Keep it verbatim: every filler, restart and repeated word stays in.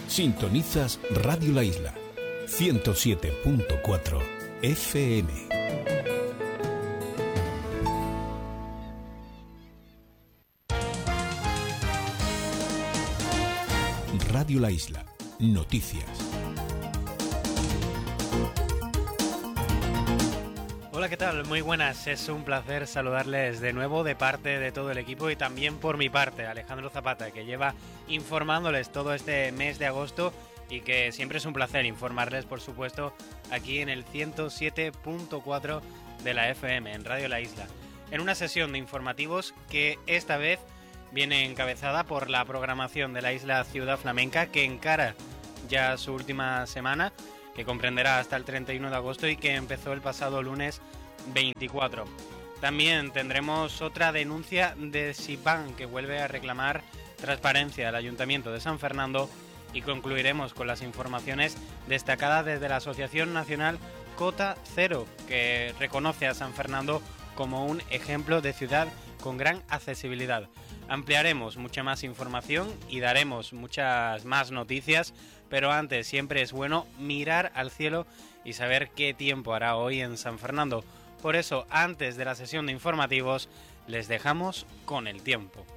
Sintonizas Radio La Isla, ciento siete punto cuatro F M. Radio La Isla, noticias. Hola, ¿qué tal? Muy buenas, es un placer saludarles de nuevo de parte de todo el equipo y también por mi parte, Alejandro Zapata, que lleva informándoles todo este mes de agosto y que siempre es un placer informarles, por supuesto, aquí en el ciento siete punto cuatro de la F M, en Radio La Isla, en una sesión de informativos que esta vez viene encabezada por la programación de la Isla Ciudad Flamenca, que encara ya su última semana, que comprenderá hasta el treinta y uno de agosto y que empezó el pasado lunes veinticuatro. También tendremos otra denuncia de SIPAN, que vuelve a reclamar transparencia al Ayuntamiento de San Fernando, y concluiremos con las informaciones destacadas desde la Asociación Nacional Cota Cero, que reconoce a San Fernando como un ejemplo de ciudad con gran accesibilidad. Ampliaremos mucha más información y daremos muchas más noticias, pero antes siempre es bueno mirar al cielo y saber qué tiempo hará hoy en San Fernando. Por eso, antes de la sesión de informativos, les dejamos con el tiempo.